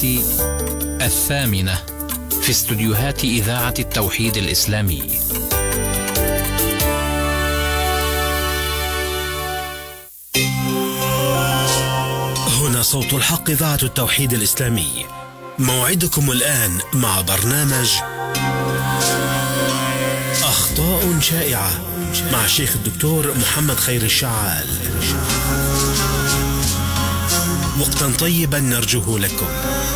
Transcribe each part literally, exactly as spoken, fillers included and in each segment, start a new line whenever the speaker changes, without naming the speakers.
الثامنة في استوديوهات إذاعة التوحيد الإسلامي.
هنا صوت الحق إذاعة التوحيد الإسلامي. موعدكم الآن مع برنامج أخطاء شائعة مع الشيخ الدكتور محمد خير الشعال. وقتا طيبا نرجوه لكم.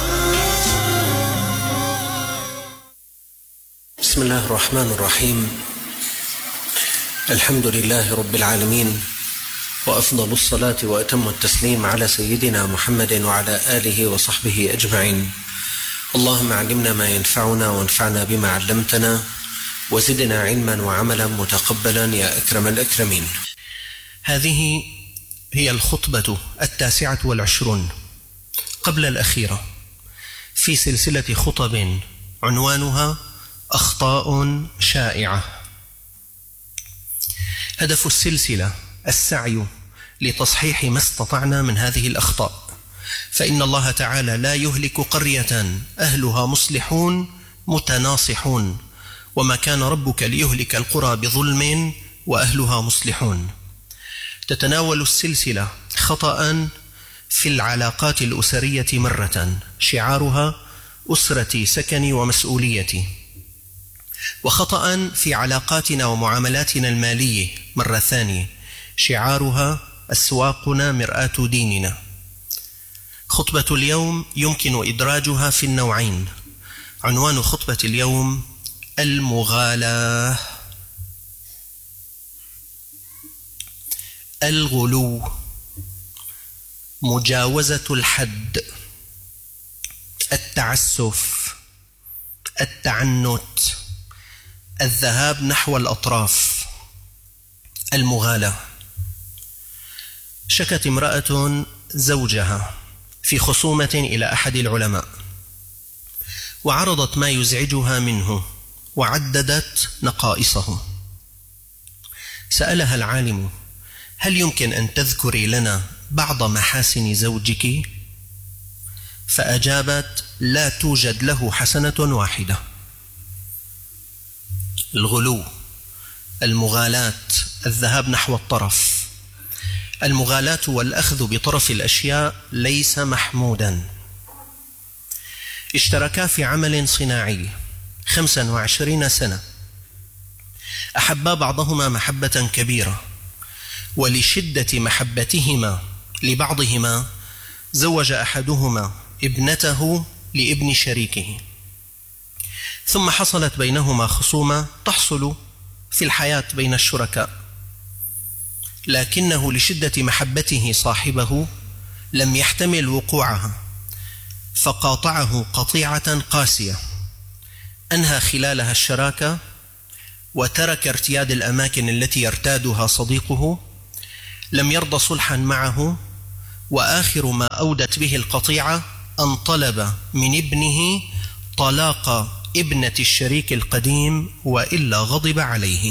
بسم الله الرحمن الرحيم. الحمد لله رب العالمين، وأفضل الصلاة وأتم التسليم على سيدنا محمد وعلى آله وصحبه أجمعين. اللهم علمنا ما ينفعنا وانفعنا بما علمتنا وزدنا علما وعملا متقبلا يا أكرم الأكرمين.
هذه هي الخطبة التاسعة والعشرون قبل الأخيرة في سلسلة خطب عنوانها أخطاء شائعة. هدف السلسلة السعي لتصحيح ما استطعنا من هذه الأخطاء، فإن الله تعالى لا يهلك قرية أهلها مصلحون متناصحون، وما كان ربك ليهلك القرى بظلم وأهلها مصلحون. تتناول السلسلة خطأ في العلاقات الأسرية مرة، شعارها أسرتي سكني ومسؤوليتي، وخطأ في علاقاتنا ومعاملاتنا المالية مرة ثانية، شعارها أسواقنا مرآة ديننا. خطبة اليوم يمكن إدراجها في النوعين. عنوان خطبة اليوم المغالاة، الغلو، مجاوزة الحد، التعسف، التعنت، الذهاب نحو الأطراف. المغالاة. شكت امرأة زوجها في خصومة إلى أحد العلماء، وعرضت ما يزعجها منه وعددت نقائصه. سألها العالم: هل يمكن أن تذكري لنا بعض محاسن زوجك؟ فأجابت: لا توجد له حسنة واحدة. الغلو، المغالاة، الذهاب نحو الطرف. المغالاة والأخذ بطرف الأشياء ليس محمودا. اشتركا في عمل صناعي خمسا وعشرين سنة، أحبا بعضهما محبة كبيرة، ولشدة محبتهما لبعضهما زوج أحدهما ابنته لابن شريكه، ثم حصلت بينهما خصومة تحصل في الحياة بين الشركاء، لكنه لشدة محبته صاحبه لم يحتمل وقوعها، فقاطعه قطيعة قاسية، أنهى خلالها الشراكة وترك ارتياد الأماكن التي يرتادها صديقه، لم يرضى صلحا معه، وآخر ما أودت به القطيعة أن طلب من ابنه طلاق ابنة الشريك القديم، وإلا غضب عليه.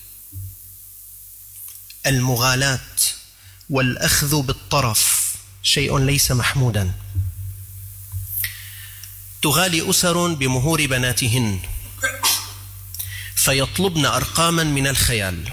المغالاة والأخذ بالطرف شيء ليس محمودا. تغالي أسر بمهور بناتهن فيطلبن أرقاما من الخيال،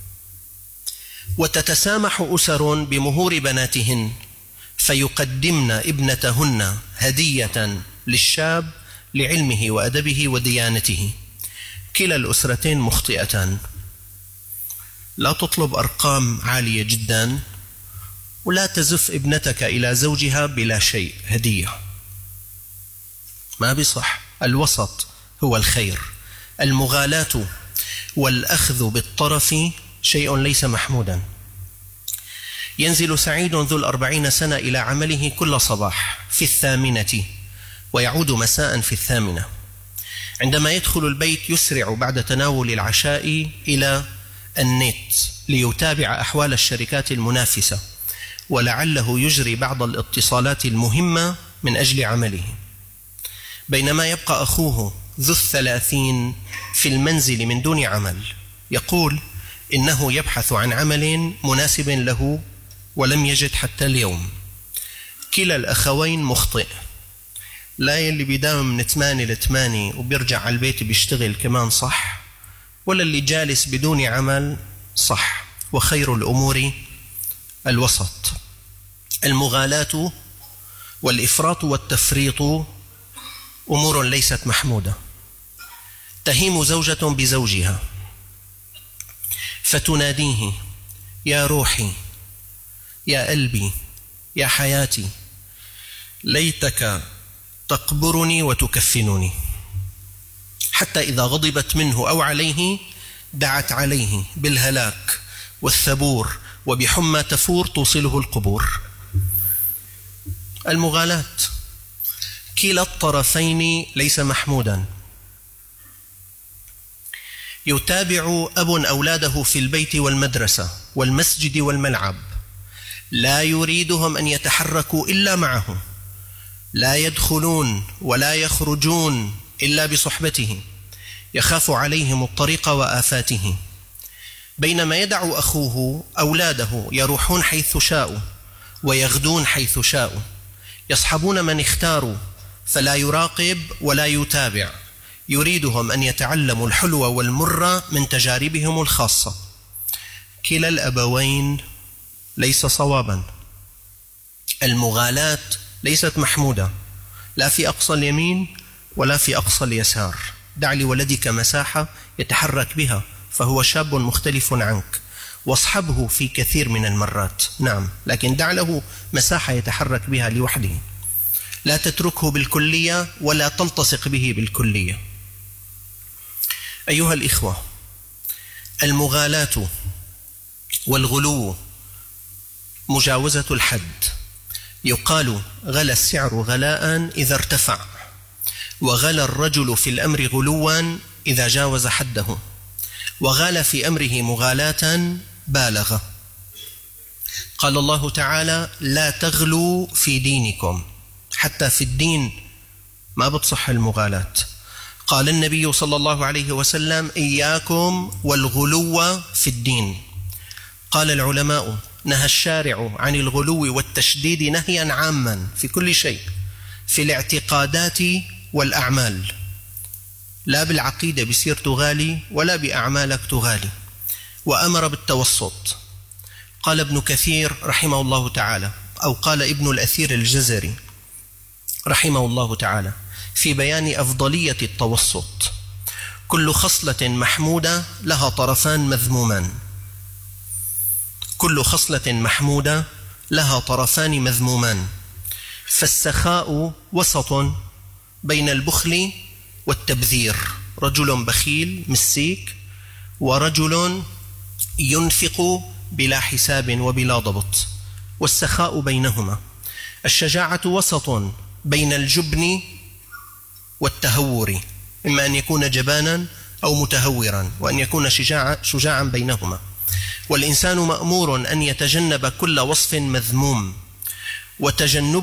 وتتسامح أسر بمهور بناتهن فيقدمن ابنتهن هدية للشاب لعلمه وأدبه وديانته. كلا الأسرتين مخطئتان. لا تطلب أرقام عالية جدا، ولا تزف ابنتك إلى زوجها بلا شيء هدية، ما بصح. الوسط هو الخير. المغالاة والأخذ بالطرف شيء ليس محمودا. ينزل سعيد ذو الأربعين سنة إلى عمله كل صباح في الثامنة، ويعود مساء في الثامنة. عندما يدخل البيت يسرع بعد تناول العشاء إلى النت ليتابع أحوال الشركات المنافسة، ولعله يجري بعض الاتصالات المهمة من أجل عمله، بينما يبقى أخوه ذو الثلاثين في المنزل من دون عمل، يقول إنه يبحث عن عمل مناسب له ولم يجد حتى اليوم. كلا الأخوين مخطئ. لا يلي بيداوم من ثمانية لثمانية وبيرجع على البيت بيشتغل كمان صح، ولا اللي جالس بدون عمل صح. وخير الأمور الوسط. المغالاة والإفراط والتفريط أمور ليست محمودة. تهيم زوجة بزوجها فتناديه: يا روحي، يا قلبي، يا حياتي، ليتك تقبرني وتكفنني. حتى إذا غضبت منه أو عليه دعت عليه بالهلاك والثبور وبحمى تفور توصله القبور. المغالاة كلا الطرفين ليس محمودا. يتابع أب أولاده في البيت والمدرسة والمسجد والملعب، لا يريدهم أن يتحركوا إلا معه، لا يدخلون ولا يخرجون إلا بصحبته، يخاف عليهم الطريق وآفاته. بينما يدع أخوه أولاده يروحون حيث شاءوا ويغدون حيث شاءوا، يصحبون من اختاروا، فلا يراقب ولا يتابع، يريدهم أن يتعلموا الحلو والمر من تجاربهم الخاصة. كلا الأبوين ليس صوابا. المغالاة ليست محمودة، لا في أقصى اليمين ولا في أقصى اليسار. دع لولدك مساحة يتحرك بها، فهو شاب مختلف عنك، واصحبه في كثير من المرات، نعم، لكن دع له مساحة يتحرك بها لوحده. لا تتركه بالكلية ولا تلتصق به بالكلية. أيها الإخوة، المغالاة والغلو مجاوزة الحد. يقال: غلى السعر غلاء إذا ارتفع، وغلى الرجل في الأمر غلوا إذا جاوز حده، وغال في أمره مغالاة بالغ. قال الله تعالى: لا تغلوا في دينكم. حتى في الدين ما بتصح المغالاة. قال النبي صلى الله عليه وسلم: إياكم والغلو في الدين. قال العلماء: نهى الشارع عن الغلو والتشديد نهيا عاما في كل شيء، في الاعتقادات والأعمال. لا بالعقيدة بصير تغالي ولا بأعمالك تغالي. وأمر بالتوسط. قال ابن كثير رحمه الله تعالى، أو قال ابن الأثير الجزري رحمه الله تعالى في بيان أفضلية التوسط: كل خصلة محمودة لها طرفان مذمومان. كل خصلة محمودة لها طرفان مذمومان، فالسخاء وسط بين البخل والتبذير. رجل بخيل مسيك، ورجل ينفق بلا حساب وبلا ضبط، والسخاء بينهما. الشجاعة وسط بين الجبن والتهور، إما أن يكون جبانا أو متهورا، وأن يكون شجاعا, شجاعا بينهما. والإنسان مأمور أن يتجنب كل وصف مذموم، وتجنب